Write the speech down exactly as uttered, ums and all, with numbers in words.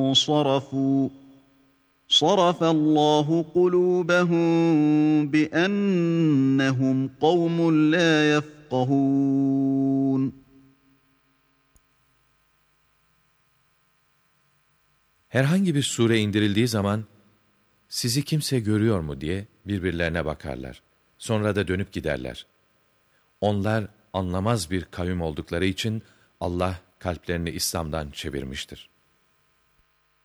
صرفوا صرف الله قلوبهم بأنهم قوم لا يفقهون. Herhangi bir sure indirildiği zaman, sizi kimse görüyor mu diye birbirlerine bakarlar. Sonra da dönüp giderler. Onlar anlamaz bir kavim oldukları için Allah kalplerini İslam'dan çevirmiştir.